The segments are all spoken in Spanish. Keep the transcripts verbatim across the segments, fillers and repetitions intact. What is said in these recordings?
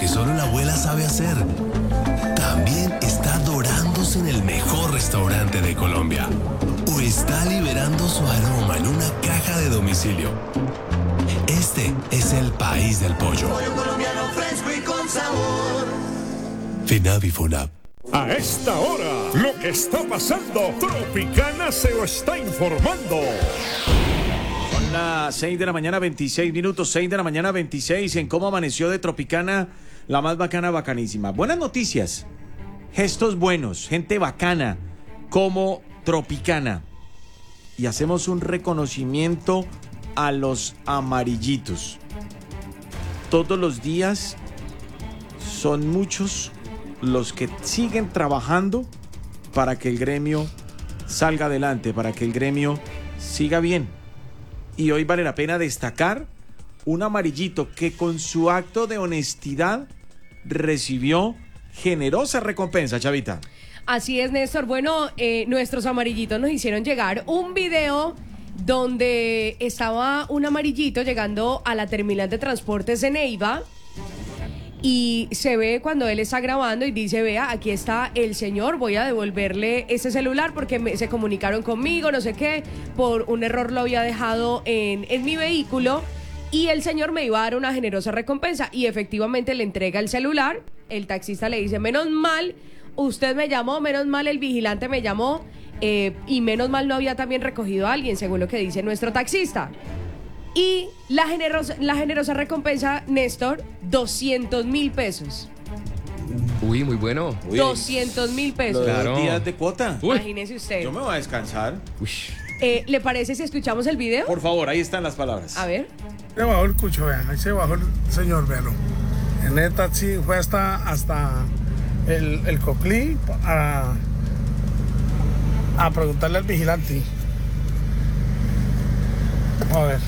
que solo la abuela sabe hacer. También está dorándose en el mejor restaurante de Colombia. O está liberando su aroma en una caja de domicilio. Este es el país del pollo. Pollo colombiano fresco y con sabor. FINAVI FUNAP. A esta hora, lo que está pasando, Tropicana se lo está informando. Son las seis de la mañana, veintiséis minutos, seis de la mañana, veintiséis, en cómo amaneció de Tropicana, la más bacana, bacanísima. Buenas noticias, gestos buenos, gente bacana, como Tropicana. Y hacemos un reconocimiento a los amarillitos. Todos los días son muchos los que siguen trabajando para que el gremio salga adelante, para que el gremio siga bien. Y hoy vale la pena destacar un amarillito que con su acto de honestidad recibió generosa recompensa, Chavita. Así es, Néstor. Bueno, eh, nuestros amarillitos nos hicieron llegar un video donde estaba un amarillito llegando a la terminal de transportes de Neiva. Y se ve cuando él está grabando y dice, vea, aquí está el señor, voy a devolverle este celular porque me, se comunicaron conmigo, no sé qué, por un error lo había dejado en, en mi vehículo y el señor me iba a dar una generosa recompensa y efectivamente le entrega el celular. El taxista le dice, menos mal, usted me llamó, menos mal el vigilante me llamó eh, y menos mal no había también recogido a alguien, según lo que dice nuestro taxista. Y la generosa, la generosa recompensa, Néstor, doscientos mil pesos. Uy, muy bueno. Uy, doscientos mil pesos. Claro. Días de cuota. Uy. Imagínese usted. Yo me voy a descansar. Uy. Eh, ¿Le parece si escuchamos el video? Por favor, ahí están las palabras. A ver. Se bajó el cucho, vean, ahí se bajó el señor, véanlo. En el taxi fue hasta, hasta el, el Coclí a, a preguntarle al vigilante. A ver.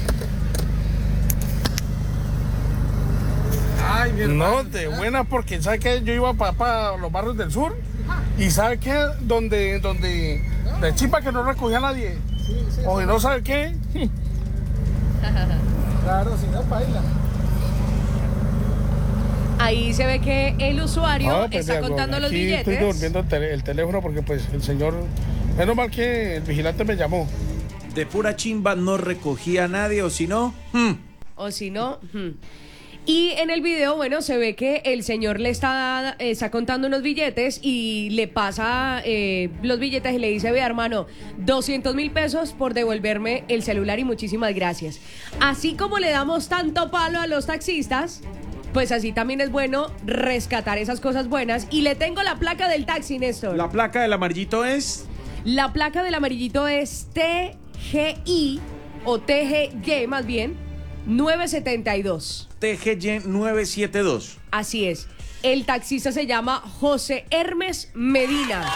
Ay, no, de buena, porque ¿sabe qué? Yo iba para pa los barrios del sur y ¿sabe qué? Donde, donde de chipa que no recogía a nadie. Sí, sí, o si no sabe qué. Claro, si no, baila. Ahí se ve que el usuario No, pues, está mira, contando los aquí billetes. Estoy devolviendo el, tele, el teléfono porque pues el señor, menos mal que el vigilante me llamó. De pura chimba no recogía a nadie, o si no, hmm. O si no... Hmm. Y en el video, bueno, se ve que el señor le está, eh, está contando unos billetes y le pasa eh, los billetes y le dice, vea, hermano, doscientos mil pesos por devolverme el celular y muchísimas gracias. Así como le damos tanto palo a los taxistas, pues así también es bueno rescatar esas cosas buenas. Y le tengo la placa del taxi, Néstor. La placa del amarillito es... La placa del amarillito es T G I, o T G G más bien, nueve setenta y dos. T G Y nueve setenta y dos. Así es. El taxista se llama José Hermes Medina.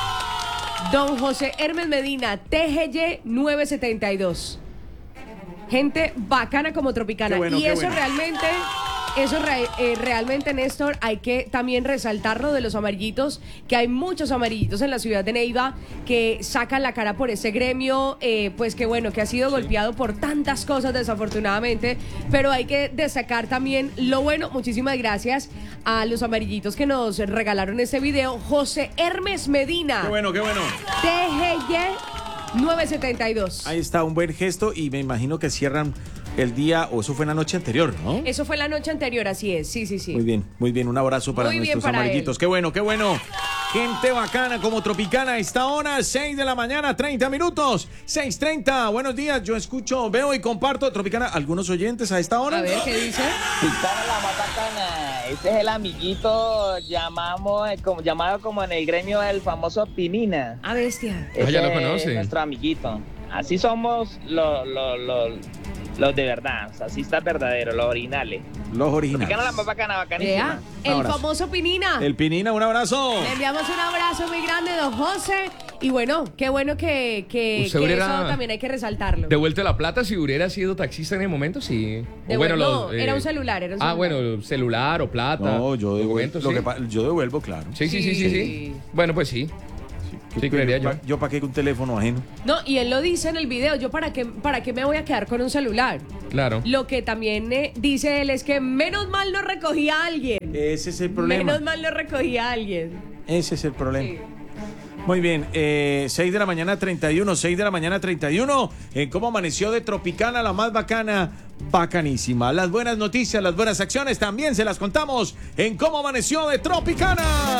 Don José Hermes Medina, T G Y nueve setenta y dos. Gente bacana como Tropicana. Qué bueno, y qué eso bueno. realmente, eso re, eh, realmente, Néstor, hay que también resaltarlo de los amarillitos, que hay muchos amarillitos en la ciudad de Neiva que sacan la cara por ese gremio, eh, pues que bueno, que ha sido sí. golpeado por tantas cosas desafortunadamente, pero hay que destacar también lo bueno. Muchísimas gracias a los amarillitos que nos regalaron este video. José Hermes Medina. Qué bueno, qué bueno. T G Y nueve setenta y dos. Ahí está, un buen gesto y me imagino que cierran el día, o eso fue la noche anterior, ¿no? Eso fue la noche anterior, así es, sí, sí, sí. Muy bien, muy bien, un abrazo para Muy bien nuestros para amarillitos. él. Qué bueno, qué bueno. Gente bacana como Tropicana a esta hora, seis de la mañana, treinta minutos, seis treinta. Buenos días, yo escucho, veo y comparto Tropicana. ¿Algunos oyentes a esta hora? A ver, ¿qué dice? Tropicana la más bacana. Este es el amiguito llamamos, como, llamado como en el gremio el famoso Pinina. A bestia. Ese Ah, ya lo es conoce. nuestro amiguito. Así somos los lo, lo, los de verdad. O sea, así está verdadero, los originales. Los originales. Tropicana la más bacana, bacanísima. Vea, el abrazo. famoso Pinina. El Pinina, un abrazo. Le enviamos un abrazo muy grande, don José. Y bueno, qué bueno que, que, Usted que hubiera eso también hay que resaltarlo. ¿Devuelto la plata si hubiera sido taxista en el momento? Sí. De O bueno, no, los, eh, era un celular, era un Ah, celular. bueno, celular o plata. No, yo devuelvo, documentos, lo sí. que pa- yo devuelvo, claro. Sí, sí, sí, sí, sí. Bueno, pues sí. Sí, creería yo. Yo para qué un teléfono ajeno. No, y él lo dice en el video, yo para qué, para qué me voy a quedar con un celular. Claro. Lo que también eh, dice él es que menos mal no recogí a alguien. Ese es el problema. Menos mal lo recogía alguien. Ese es el problema. Sí. Muy bien, eh, seis de la mañana treinta y uno, seis de la mañana treinta y uno, en cómo amaneció de Tropicana, la más bacana, bacanísima. Las buenas noticias, las buenas acciones también se las contamos en cómo amaneció de Tropicana.